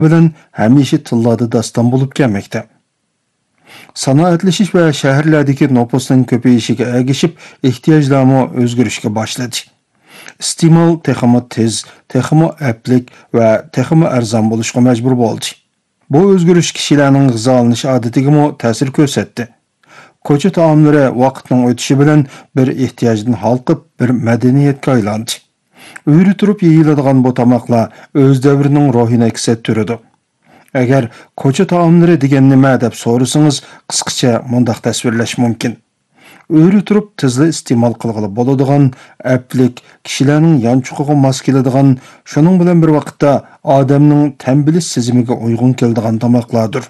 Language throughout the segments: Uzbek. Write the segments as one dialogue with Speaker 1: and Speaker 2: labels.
Speaker 1: bilan hamisha tillarda daston bo'lib kelmoqda. Sanoatlashish va shaharlardagi nopusning ko'payishiga ergishib, ehtiyojlarmi o'zgarishga boshladi. İste'mol texmo tez, texmo aplik va texmo arzon bo'lishga majbur bo'ldi. Bu o'zgarish kishilarning g'izolanish odatiga ta'sir ko'rsatdi. Ko'cha taomlari vaqtning o'tishi bilan bir ehtiyojdan halqib, bir madaniyatga aylandi. Uyri turib yeyiladigan bu tamoqlar o'z davrining ruhini aks ettiradi. Agar ko'cha taomlari degan nima deb so'rasangiz, qisqacha mundaq tasvirlash mumkin. Uyri turib tezli iste'mol qilg'ili bo'ladigan aplik, kishilarning yanchuqiga mos keladigan, shuning bilan bir vaqtda odamning tan bilish sezimiga uyg'un keladigan tamoqlardir.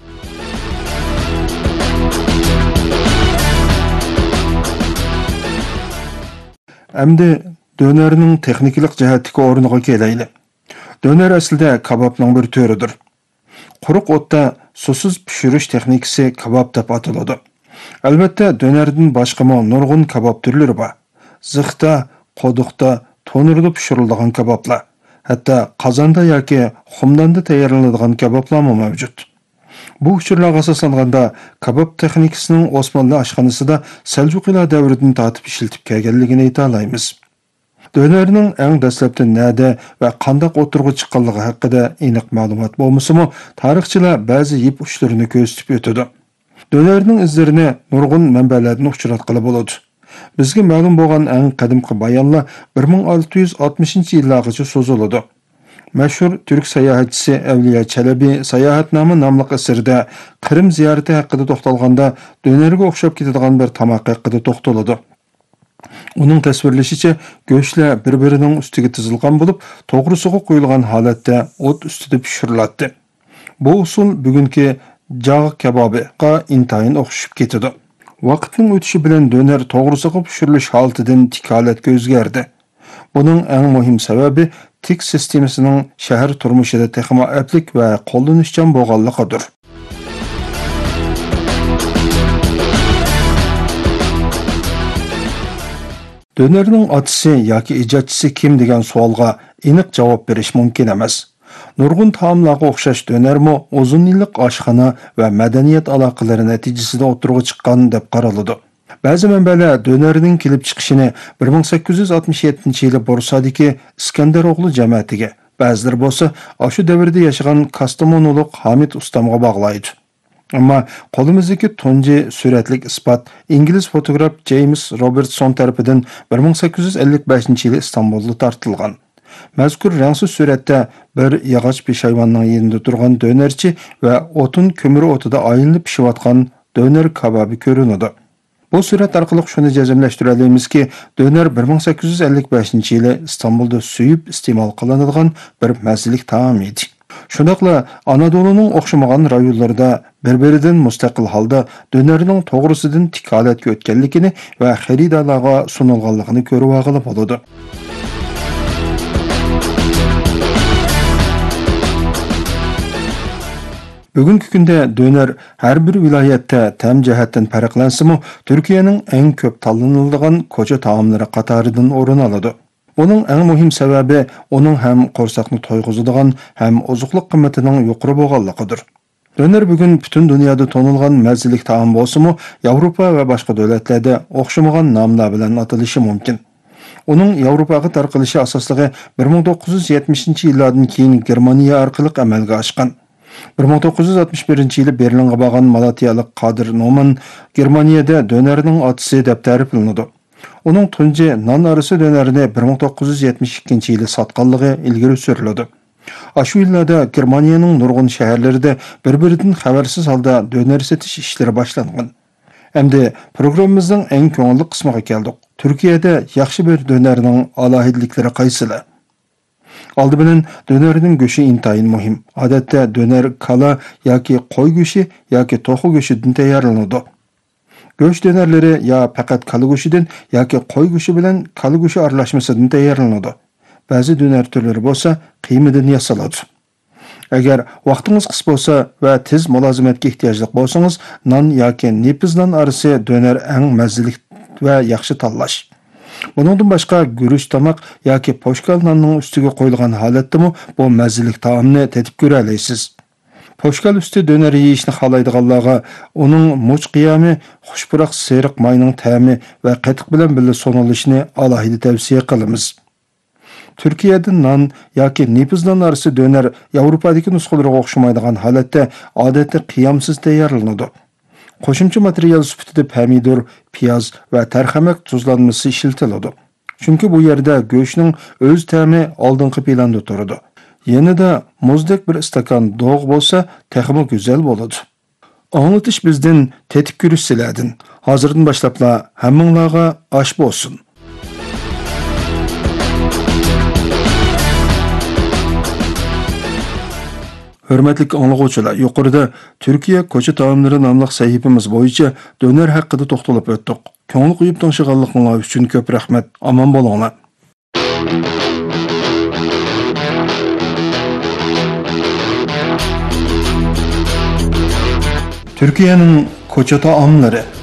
Speaker 1: Endi dönerning texnikalik jihatdagi o'rniga kelayli. Döner aslida kabobning bir turidir. Quruq o'tda suvsiz pishirish texnikasi kabob deb ataladi. Albatta, dönerdan boshqa nurg'un kabob turlari bor. Zixda, quduqda, to'nirda pishiriladigan kaboblar, hatto qozonda yoki xumdonda tayyorlanadigan kaboblar ham mavjud. Bu uchurlarga asoslanganda kabob texnikasining Osmonli oshxonasida Seljuqiylar davridan tortib ishlatib kelganligini ayta olamiz. Dönerning eng dastlabki nada va qanday o'tirg'i chiqqanligi haqida aniq ma'lumot bo'lmasa-mu, tarixchilar ba'zi yip uchlarini ko'rsatib o'tadi. Dönerning izlarini nurg'un manbalardan uchratqili bo'ladi. Bizga ma'lum bo'lgan eng qadimgi bayonlar 1660-yillargacha so'ziladi. Mashhur Türk sayohatchisi Avliya Çelebi Sayohatnoma nomli asarida Qrim ziyorati haqida to'xtalganda dönerga o'xshab ketadigan bir tamoq haqida to'xtaladi. Uning tasvirlashicha go'shtlar bir-birining ustiga tizilgan bo'lib, to'g'risiga qo'yilgan holatda o't ustida pishiriladi. Bu usul bugungi jag'i kabobiga intayin o'xshab ketadi. Vaqtning o'tishi bilan döner to'g'risiga pishirilish holatidan tikolatga o'zgardi. Buning eng muhim sababi tik sistemasining shahar turmushida texmo aplik va qo'llanishchan bo'lganligidir. Dönerning otasi yoki ijodchisi kim degan savolga aniq javob berish mumkin emas. Nurg'un taomlarga o'xshash dönermi uzun yillik oshxona va madaniyat aloqalari natijasida o'tirg'i chiqqan deb qaraladi. Ba'zi manbalar dönerning kelib chiqishini 1867-yili Bursadagi Iskandar o'g'li jamoatiga, ba'zilar bo'lsa, shu davrda yashagan Kastamonulik Hamid ustamga bog'laydi. Ammo qo'limizdagi tunji suratlik isbot ingliz fotograf James Robertson tarafidan 1855-yili Istanbulda tortilgan. Mazkur rangsiz suratda bir yog'och peshayvonning yerida turgan dönerchi va o'tin ko'miri o'tida aylanib pishayotgan döner kabobi ko'rinadi. Bu surat orqali shuni jazmlashtirib olamizki, döner 1855-yili Istanbulda suyib iste'mol qilinadigan bir mazalik taom edi. Shundaqla Anadoluning o'xshamagan rayonlarida bir-biridan mustaqil holda dönerning to'g'risidan tikolatga o'tganligini va xaridorlarga sunilganligini ko'rib olib bo'ladi. Bugungi kunda döner har bir viloyatda ta'm jihatdan farqlansa-mu, Turkiyaning eng ko'p tanlanadigan ko'cha taomlari qatoridan o'rin oladi. Onun eng muhim sababi onun ham qo'rsaqni to'yg'izadigan, ham ozuqliq qimmatining yuqori bo'lganligidir. Döner bugun butun dunyoda tanilgan mazalik taom bo'lsa-mu, Yevropa va boshqa davlatlarda o'xshamagan nomlar bilan atalishi mumkin. Uning Yevropaga tarqalishi asosligi 1970-yillardan keyin Germaniya orqali amalga oshgan. 1961-yili Berlinga borgan malatiyalik Qadir Noman Germaniyada dönerning otasi deb ta'riflanadi. Uning tunji non arası dönerini 1972-yili sotganligi ilgari suriladi. Shu yillarda Germaniyaning nurg'un shaharlarida bir-biridan xabarsiz holda döner sotish ishlari boshlangan. Endi programmamizning eng ko'ngilli qismiga keldik. Turkiyada yaxshi bir dönerning alohidliklari qaysilar? Oldi bilan dönerning go'shi intayin muhim. Odatda döner kala yoki qo'y go'shi yoki to'xu go'shidan tayyorlanadi. Go'sht dönerleri ya faqat kala go'shidan yoki qo'y go'shi bilan kala go'shi aralashmasidan tayyorlanadi. Ba'zi döner turlari bo'lsa qiymadan yasaladi. Agar vaqtingiz qisqa bo'lsa va tez mulozimatga ehtiyojli bo'lsangiz, non yoki nepiz non arasi döner eng mazali va yaxshi tanlash. Buningdan boshqa guruch tomoq yoki poshkal nonning ustiga qo'yilgan holatdami bu mazzilik taomni tetib ko'ra olasiz. Poshkal usti döner yeyishni xohlaydiganlarga uning much qiyomi, xushpuroq seriq mayning ta'mi va qatiq bilan birga so'nilishini alohida tavsiya qilamiz. Turkiyada non yoki nepiz non orasi döner Yevropadagi nusxalarga o'xshamaydigan holatda odatda qiyomsiz tayyorlanadi. Qo'shimcha material sifatida pomidor, piyoz va tarxamak tuzlanmasi ishlatiladi. Chunki bu yerda go'shtning o'z ta'mi oldingi planda turadi. Yanada muzdek bir stakan dog' bo'lsa, texmi go'zal bo'ladi. Anglatish bizdan tetib ko'rish sizlardan. Hozirdan boshlabla hammanglarga osh bo'lsin. Hürmetli anlıqçılar, yuqorida Türkiye ko'cha taomlari nomli sahifamiz bo'yicha döner haqida to'xtalib o'tdik. Ko'ngil qo'yib tomoshabinlar uchun ko'p rahmat. Omon bo'linglar. Türkiye'nin ko'cha taomlari